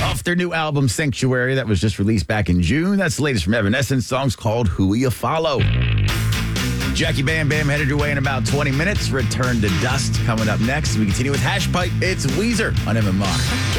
off their new album Sanctuary that was just released back in June. That's the latest from Evanescence. Song's called Who Will You Follow? Jackie Bam Bam headed your way in about 20 minutes. Return to Dust coming up next. We continue with Hash Pipe. It's Weezer on MMR.